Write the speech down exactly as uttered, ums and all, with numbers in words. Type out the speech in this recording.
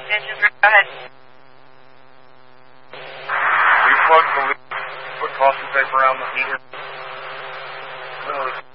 Engine three, go ahead. We plugged the loop, put caution tape around the heater. No,